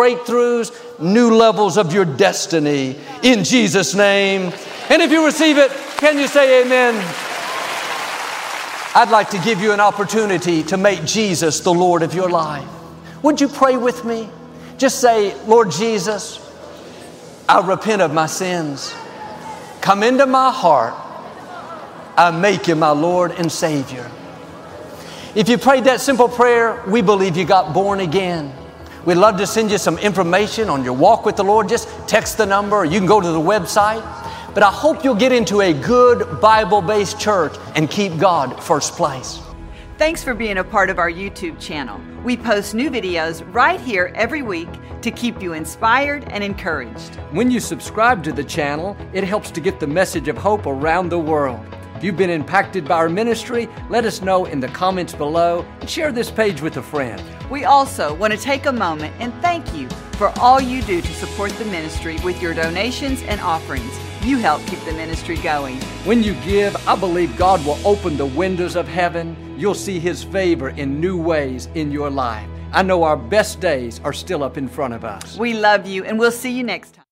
breakthroughs, new levels of your destiny in Jesus' name. And if you receive it, can you say amen? I'd like to give you an opportunity to make Jesus the Lord of your life. Would you pray with me? Just say, Lord Jesus, I repent of my sins. Come into my heart. I make you my Lord and Savior. If you prayed that simple prayer, we believe you got born again. We'd love to send you some information on your walk with the Lord. Just text the number, or you can go to the website. But I hope you'll get into a good Bible-based church and keep God first place. Thanks for being a part of our YouTube channel. We post new videos right here every week to keep you inspired and encouraged. When you subscribe to the channel, it helps to get the message of hope around the world. If you've been impacted by our ministry, let us know in the comments below and share this page with a friend. We also want to take a moment and thank you for all you do to support the ministry with your donations and offerings. You help keep the ministry going. When you give, I believe God will open the windows of heaven. You'll see His favor in new ways in your life. I know our best days are still up in front of us. We love you, and we'll see you next time.